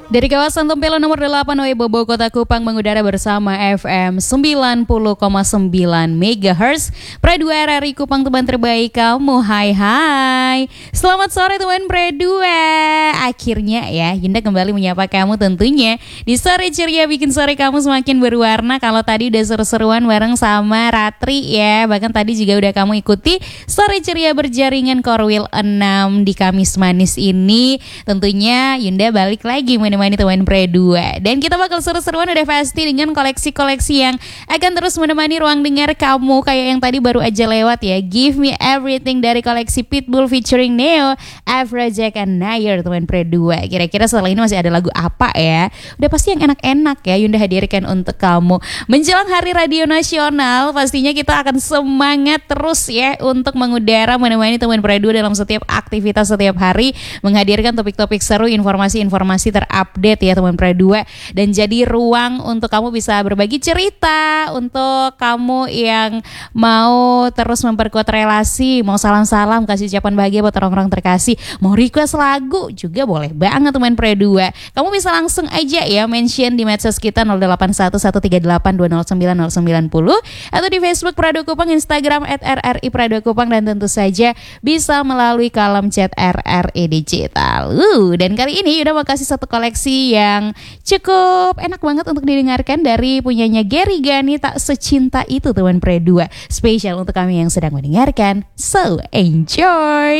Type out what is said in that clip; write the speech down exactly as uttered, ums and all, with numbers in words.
Dari kawasan Tempelo nomor delapan Webobo Kota Kupang mengudara bersama F M sembilan puluh koma sembilan megahertz. Pre dua R R I Kupang, teman terbaik kamu. Hai hai. Selamat sore teman Pre dua. Akhirnya ya Yunda kembali menyapa kamu tentunya di sore ceria, bikin sore kamu semakin berwarna. Kalau tadi udah seru-seruan bareng sama Ratri ya. Bahkan tadi juga udah kamu ikuti sore ceria berjaringan Korwil enam di Kamis Manis ini. Tentunya Yunda balik lagi menemani teman Pre dua. Dan kita bakal seru-seruan udah pasti dengan koleksi-koleksi yang akan terus menemani ruang dengar kamu. Kayak yang tadi baru aja lewat ya, Give Me Everything dari koleksi Pitbull featuring Neo, Afrojack and Nayer teman Pre dua. Kira-kira setelah ini masih ada lagu apa ya? Udah pasti yang enak-enak ya Yunda hadirkan untuk kamu. Menjelang Hari Radio Nasional, pastinya kita akan semangat terus ya untuk mengudara menemani teman Pre dua dalam setiap aktivitas setiap hari, menghadirkan topik-topik seru, informasi-informasi terupdate ya teman Pre dua, dan jadi ruang untuk kamu bisa berbagi cerita, untuk kamu yang mau terus memperkuat relasi, mau salam-salam, kasih ucapan bahagia buat orang-orang terkasih, mau request lagu juga boleh banget teman Pre dua. Kamu bisa langsung aja ya mention di medsos kita nol delapan satu satu tiga delapan dua nol sembilan nol sembilan nol atau di Facebook Prado Kupang, Instagram at R R I Prado Kupang, dan tentu saja bisa melalui kolom chat R R I Digital. Uh, dan kali ini udah mau kasih satu koleksi yang cukup enak banget untuk didengarkan dari punyanya Gary Gani, Tak Secinta Itu teman Pre dua. Spesial untuk kami yang sedang mendengarkan. So enjoy.